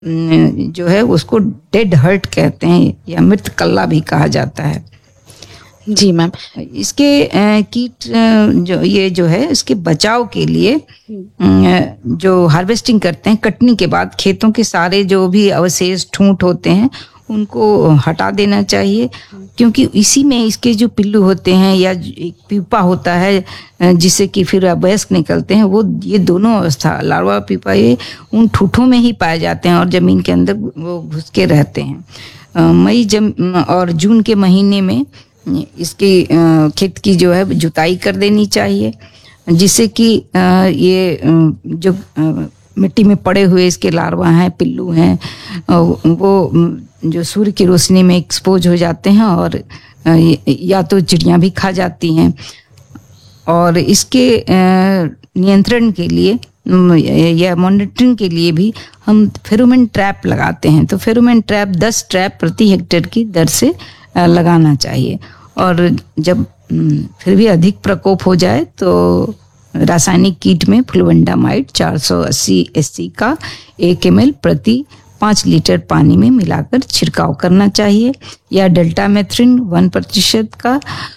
जो है उसको डेड हर्ट कहते हैं या मृत कल्ला भी कहा जाता है। जी मैम। इसके कीट जो है इसके बचाव के लिए जो हार्वेस्टिंग करते हैं, कटनी के बाद खेतों के सारे जो भी अवशेष ठूंठ होते हैं उनको हटा देना चाहिए, क्योंकि इसी में इसके जो पिल्लू होते हैं या एक पीपा होता है जिससे कि फिर वयस्क निकलते हैं, वो ये दोनों अवस्था लार्वा पीपा ये उन ठूठों में ही पाए जाते हैं और जमीन के अंदर वो घुस के रहते हैं। मई और जून के महीने में इसकी खेत की जो है जुताई कर देनी चाहिए, जिससे कि ये जो मिट्टी में पड़े हुए इसके लार्वा हैं, पिल्लू हैं, वो जो सूर्य की रोशनी में एक्सपोज हो जाते हैं और या तो चिड़ियाँ भी खा जाती हैं। और इसके नियंत्रण के लिए या मॉनिटरिंग के लिए भी हम फेरोमोन ट्रैप लगाते हैं। तो फेरोमोन ट्रैप 10 ट्रैप प्रति हेक्टेयर की दर से लगाना चाहिए। और जब फिर भी अधिक प्रकोप हो जाए तो रासायनिक कीट में फ्लुवेंडामाइड 480 SC का 1 ml प्रति 5 लीटर पानी में मिलाकर छिड़काव करना चाहिए, या डेल्टामेथ्रिन 1% का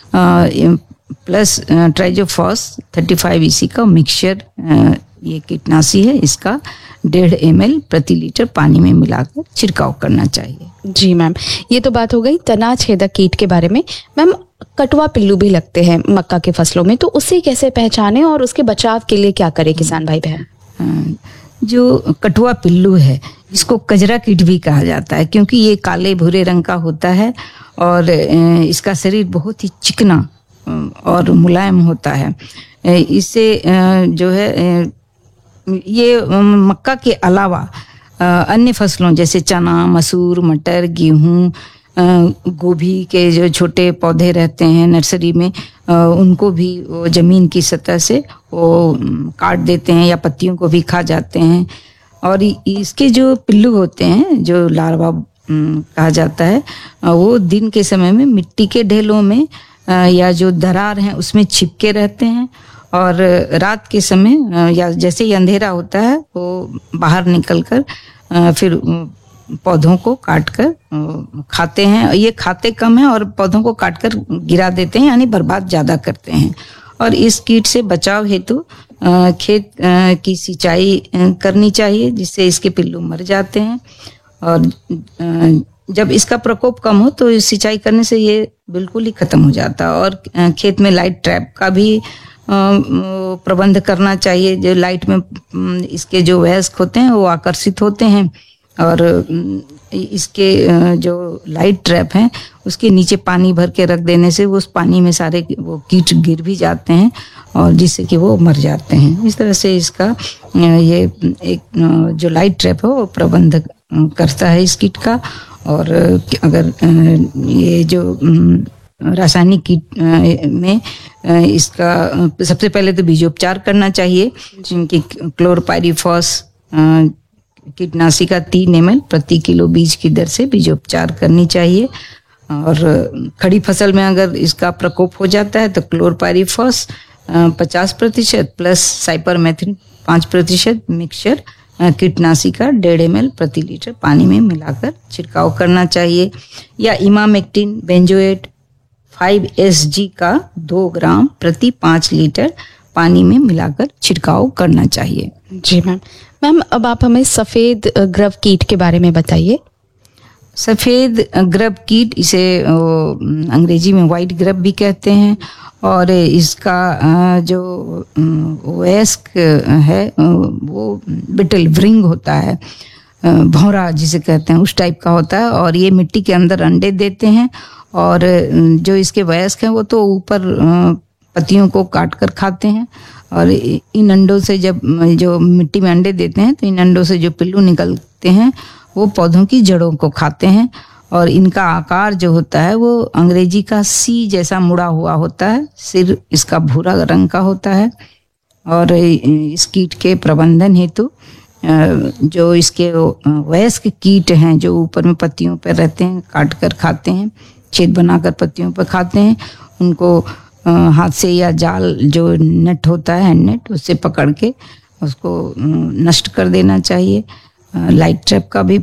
प्लस ट्राइजोफॉस 35 EC का मिक्सचर, ये कीटनाशी है, इसका 1.5 ml प्रति लीटर पानी में मिलाकर छिड़काव करना चाहिए। जी मैम, ये तो बात हो गई तना छेदक कीट के बारे में। मैम, कटवा पिल्लू भी लगते हैं मक्का के फसलों में, तो उसे कैसे पहचाने और उसके बचाव के लिए क्या करे किसान भाई बहन? जो कटवा पिल्लू है इसको कजरा कीट भी कहा जाता है, क्योंकि ये काले भूरे रंग का होता है और इसका शरीर बहुत ही चिकना और मुलायम होता है। इससे जो है ये मक्का के अलावा अन्य फसलों जैसे चना, मसूर, मटर, गेहूं, गोभी के जो छोटे पौधे रहते हैं नर्सरी में, उनको भी वो जमीन की सतह से वो काट देते हैं या पत्तियों को भी खा जाते हैं। और इसके जो पिल्लू होते हैं, जो लार्वा कहा जाता है, वो दिन के समय में मिट्टी के ढेलों में या जो दरार हैं उसमें छिपके रहते हैं, और रात के समय या जैसे ही अंधेरा होता है वो बाहर निकलकर फिर पौधों को काटकर खाते हैं। ये खाते कम हैं और पौधों को काटकर गिरा देते हैं, यानी बर्बाद ज्यादा करते हैं। और इस कीट से बचाव हेतु खेत की सिंचाई करनी चाहिए, जिससे इसके पिल्लू मर जाते हैं। और जब इसका प्रकोप कम हो तो सिंचाई करने से ये बिल्कुल ही खत्म हो जाता है। और खेत में लाइट ट्रैप का भी प्रबंध करना चाहिए। जो लाइट में इसके जो वयस्क होते हैं वो आकर्षित होते हैं, और इसके जो लाइट ट्रैप हैं उसके नीचे पानी भर के रख देने से उस पानी में सारे वो कीट गिर भी जाते हैं और जिससे कि वो मर जाते हैं। इस तरह से इसका ये एक जो लाइट ट्रैप है वो प्रबंध करता है इस कीट का। और अगर ये जो रासायनिक कीट में इसका सबसे पहले तो बीजोपचार करना चाहिए, जिनकी क्लोरपाइरीफॉस कीटनाशी का 3 ml प्रति किलो बीज की दर से बीजोपचार करनी चाहिए। और खड़ी फसल में अगर इसका प्रकोप हो जाता है तो क्लोरपाइरीफॉस 50% प्लस साइपरमेथ्रिन 5% मिक्सचर कीटनाशी का 1.5 ml प्रति लीटर पानी में मिलाकर छिड़काव करना चाहिए, या इमामेक्टिन बेंजोएट 5 SG का 2 ग्राम प्रति 5 लीटर पानी में मिलाकर छिड़काव करना चाहिए। जी मैम। मैम, अब आप हमें सफेद ग्रव कीट के बारे में बताइए। सफेद ग्रब कीट, इसे अंग्रेजी में व्हाइट ग्रब भी कहते हैं, और इसका जो वयस्क है वो बिटल व्रिंग होता है, भौरा जिसे कहते हैं उस टाइप का होता है, और ये मिट्टी के अंदर अंडे देते हैं। और जो इसके वयस्क हैं वो तो ऊपर पत्तियों को काट कर खाते हैं, और इन अंडों से जब जो मिट्टी में अंडे देते हैं तो इन अंडों से जो पिल्लू निकलते हैं वो पौधों की जड़ों को खाते हैं। और इनका आकार जो होता है वो अंग्रेजी का सी जैसा मुड़ा हुआ होता है, सिर इसका भूरा रंग का होता है। और इस कीट के प्रबंधन हेतु जो इसके वयस्क कीट हैं जो ऊपर में पत्तियों पर रहते हैं, काट कर खाते हैं, छेद बनाकर पत्तियों पर खाते हैं, उनको हाथ से या जाल जो नेट होता है हैंड नेट उससे पकड़ के उसको नष्ट कर देना चाहिए। लाइट ट्रैप का भी